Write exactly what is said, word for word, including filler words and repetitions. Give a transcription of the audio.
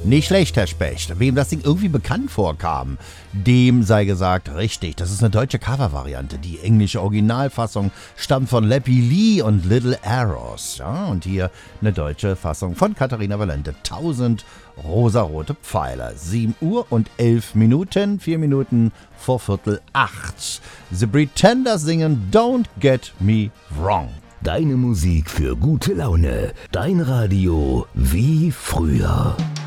Nicht schlecht, Herr Specht. Wem das Ding irgendwie bekannt vorkam, dem sei gesagt, richtig, das ist eine deutsche Covervariante. Die englische Originalfassung stammt von Lappy Lee und Little Arrows. Ja, und hier eine deutsche Fassung von Katharina Valente. Tausend rosarote Pfeiler. sieben Uhr und elf Minuten, vier Minuten vor Viertel acht. The Pretenders singen Don't Get Me Wrong. Deine Musik für gute Laune. Dein Radio wie früher.